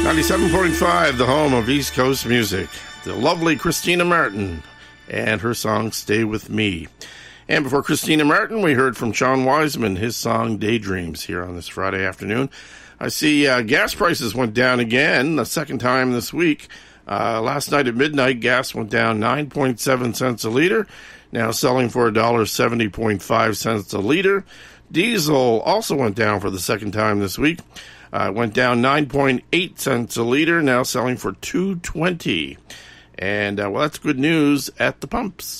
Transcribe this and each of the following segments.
97.5, the home of East Coast music. The lovely Christina Martin and her song, Stay With Me. And before Christina Martin, we heard from Sean Wiseman, his song, Daydreams, here on this Friday afternoon. I see gas prices went down again, the second time this week. Last night at midnight, gas went down 9.7 cents a liter, now selling for $1.70.5 a liter. Diesel also went down for the second time this week. It went down 9.8 cents a liter, now selling for $2.20. And, well, that's good news at the pumps.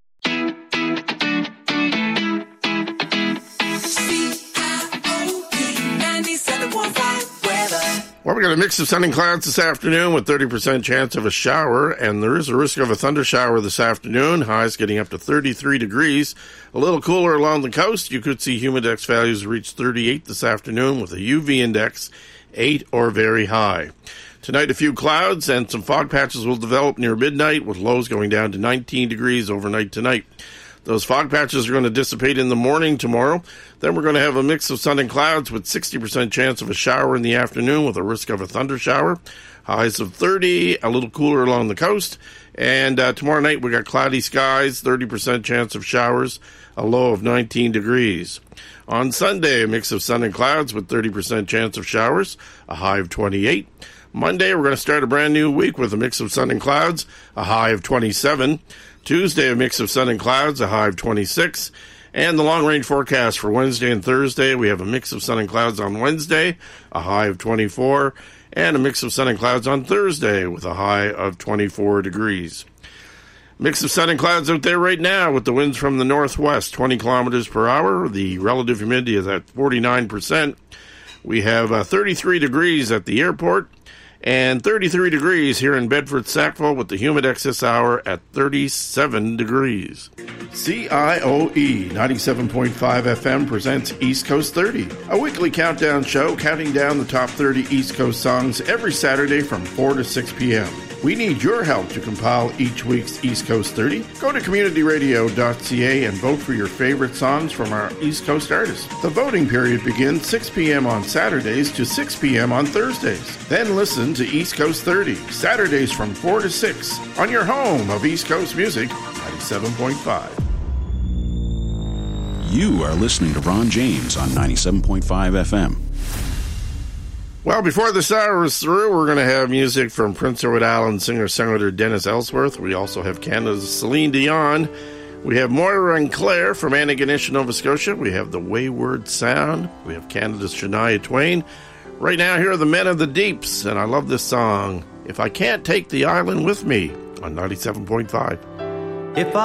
Well, we got a mix of sun and clouds this afternoon with 30% chance of a shower, and there is a risk of a thunder shower this afternoon. Highs getting up to 33 degrees. A little cooler along the coast. You could see humidex values reach 38 this afternoon with a UV index 8 or very high. Tonight, a few clouds and some fog patches will develop near midnight with lows going down to 19 degrees overnight tonight. Those fog patches are going to dissipate in the morning tomorrow. Then we're going to have a mix of sun and clouds with 60% chance of a shower in the afternoon with a risk of a thunder shower. Highs of 30, a little cooler along the coast. And tomorrow night we got cloudy skies, 30% chance of showers, a low of 19 degrees. On Sunday, a mix of sun and clouds with 30% chance of showers, a high of 28. Monday, we're going to start a brand new week with a mix of sun and clouds, a high of 27. Tuesday, a mix of sun and clouds, a high of 26. And the long-range forecast for Wednesday and Thursday, we have a mix of sun and clouds on Wednesday, a high of 24, and a mix of sun and clouds on Thursday with a high of 24 degrees. Mix of sun and clouds out there right now with the winds from the northwest, 20 kilometers per hour. The relative humidity is at 49%. We have 33 degrees at the airport. And 33 degrees here in Bedford-Sackville with the humidex this hour at 37 degrees. CIOE 97.5 FM presents East Coast 30, a weekly countdown show counting down the top 30 East Coast songs every Saturday from 4 to 6 p.m. We need your help to compile each week's East Coast 30. Go to communityradio.ca and vote for your favorite songs from our East Coast artists. The voting period begins 6 p.m. on Saturdays to 6 p.m. on Thursdays. Then listen to East Coast 30, Saturdays from 4 to 6, on your home of East Coast music, 97.5. You are listening to Ron James on 97.5 FM. Well, before this hour is through, we're going to have music from Prince Edward Island singer-songwriter Dennis Ellsworth. We also have Canada's Celine Dion. We have Moira and Claire from Antigonish, Nova Scotia. We have The Wayward Sound. We have Canada's Shania Twain. Right now, here are the Men of the Deeps, and I love this song, If I Can't Take the Island With Me, on 97.5. If